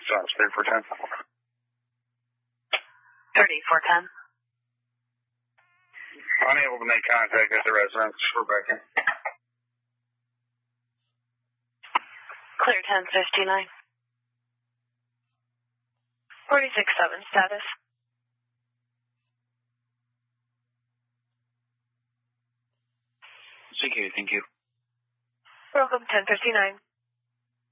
Response 3410. 3410. Unable to make contact at the residence. Rebecca. Clear 1059. 46-7 status. Thank you. Welcome 1059.